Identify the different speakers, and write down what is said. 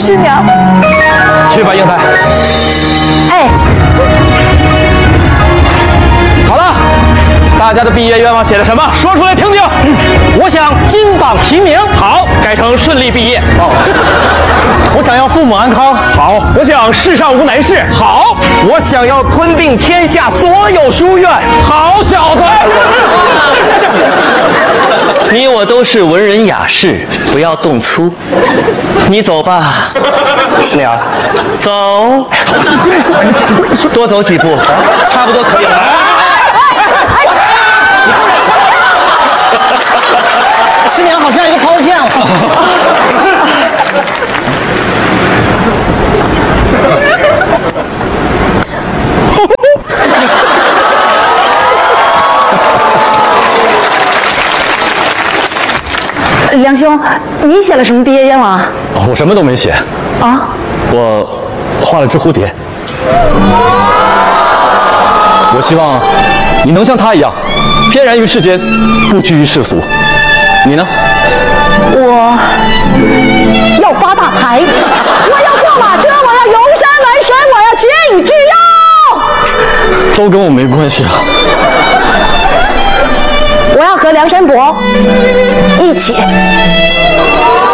Speaker 1: 师娘。
Speaker 2: 去吧，英台。
Speaker 1: 哎，
Speaker 2: 好了，大家的毕业愿望写的什么？说出来听听。
Speaker 3: 我想金榜题名。
Speaker 2: 好，改成顺利毕业。
Speaker 3: 我想要父母安康。
Speaker 2: 好，我想世上无难事。好，
Speaker 4: 我想要吞并天下所有书院。
Speaker 2: 好小子！
Speaker 4: 你我都是文人雅士，不要动粗。你走吧，
Speaker 2: 师娘，
Speaker 4: 走，多走几步，差不多可以了。
Speaker 3: 师娘好像一个抛像。
Speaker 1: 梁兄，你写了什么毕业愿望啊？
Speaker 2: 我什么都没写
Speaker 1: 啊？
Speaker 2: 我画了只蝴蝶。我希望你能像他一样，翩然于世间，不拘于世俗。你呢？
Speaker 1: 我要发大财，我要坐马车，我要游山玩水，我要学以致用。
Speaker 2: 都跟我没关系啊。
Speaker 1: 我要和梁山伯一起。